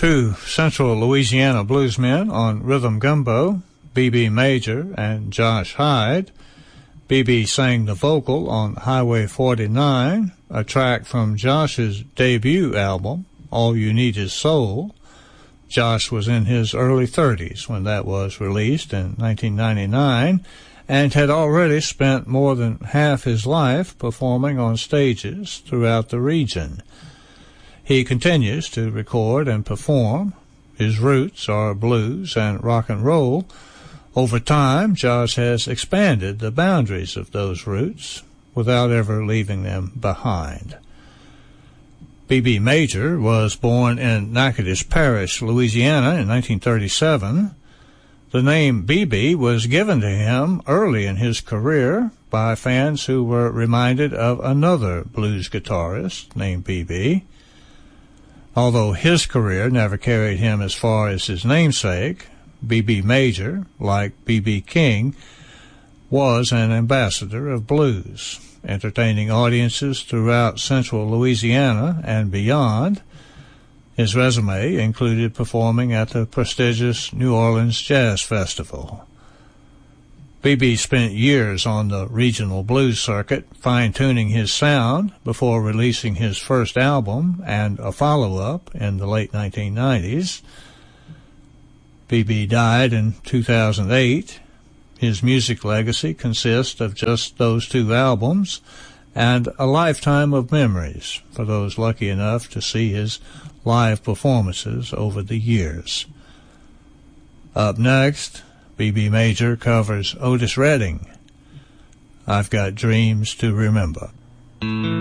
two Central Louisiana bluesmen on Rhythm Gumbo, B.B. Major and Josh Hyde. B.B. sang the vocal on Highway 49, a track from Josh's debut album, All You Need Is Soul. Josh was in his early 30s when that was released in 1999 and had already spent more than half his life performing on stages throughout the region. He continues to record and perform. His roots are blues and rock and roll. Over time, Josh has expanded the boundaries of those roots without ever leaving them behind. B.B. Major was born in Natchitoches Parish, Louisiana in 1937. The name B.B. was given to him early in his career by fans who were reminded of another blues guitarist named B.B. Although his career never carried him as far as his namesake, B.B. Major, like B.B. King, was an ambassador of blues, entertaining audiences throughout central Louisiana and beyond. His resume included performing at the prestigious New Orleans Jazz Festival. B.B. spent years on the regional blues circuit, fine-tuning his sound before releasing his first album and a follow-up in the late 1990s. B.B. died in 2008. His music legacy consists of just those two albums and a lifetime of memories for those lucky enough to see his live performances over the years. Up next, B.B. Major covers Otis Redding, I've Got Dreams to Remember.